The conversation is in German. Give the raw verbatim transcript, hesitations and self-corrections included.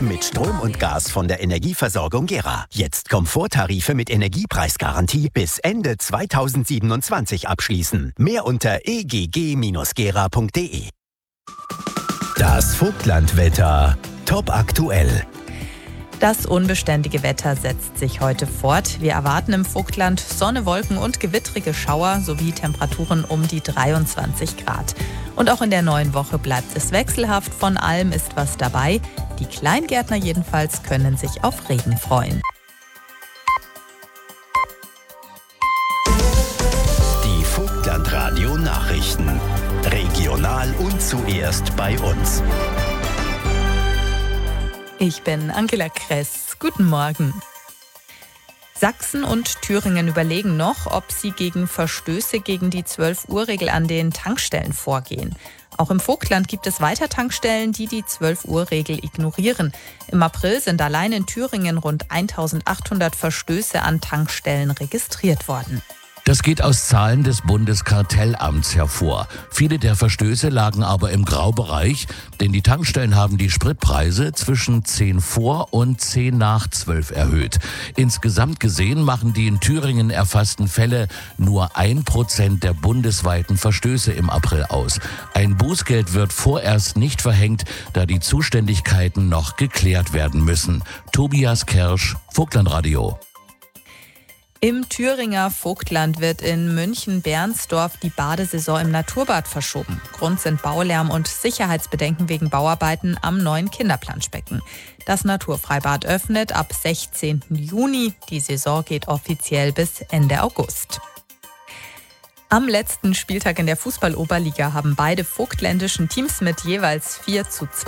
mit Strom und Gas von der Energieversorgung Gera. Jetzt Komforttarife mit Energiepreisgarantie bis Ende zweitausendsiebenundzwanzig abschließen. Mehr unter e g g Bindestrich gera punkt d e. Das Vogtlandwetter. Top aktuell. Das unbeständige Wetter setzt sich heute fort. Wir erwarten im Vogtland Sonne, Wolken und gewittrige Schauer sowie Temperaturen um die dreiundzwanzig Grad. Und auch in der neuen Woche bleibt es wechselhaft. Von allem ist was dabei. Die Kleingärtner jedenfalls können sich auf Regen freuen. Die Vogtlandradio Nachrichten. Regional und zuerst bei uns. Ich bin Angela Kress. Guten Morgen. Sachsen und Thüringen überlegen noch, ob sie gegen Verstöße gegen die zwölf Uhr Regel an den Tankstellen vorgehen. Auch im Vogtland gibt es weiter Tankstellen, die die zwölf Uhr Regel ignorieren. Im April sind allein in Thüringen rund eintausendachthundert Verstöße an Tankstellen registriert worden. Das geht aus Zahlen des Bundeskartellamts hervor. Viele der Verstöße lagen aber im Graubereich, denn die Tankstellen haben die Spritpreise zwischen zehn vor und zehn nach zwölf erhöht. Insgesamt gesehen machen die in Thüringen erfassten Fälle nur ein Prozent der bundesweiten Verstöße im April aus. Ein Bußgeld wird vorerst nicht verhängt, da die Zuständigkeiten noch geklärt werden müssen. Tobias Kersch, Vogtlandradio. Im Thüringer Vogtland wird in München-Bernsdorf die Badesaison im Naturbad verschoben. Grund sind Baulärm und Sicherheitsbedenken wegen Bauarbeiten am neuen Kinderplanschbecken. Das Naturfreibad öffnet ab sechzehnten Juni. Die Saison geht offiziell bis Ende August. Am letzten Spieltag in der Fußball-Oberliga haben beide vogtländischen Teams mit jeweils vier zu zwei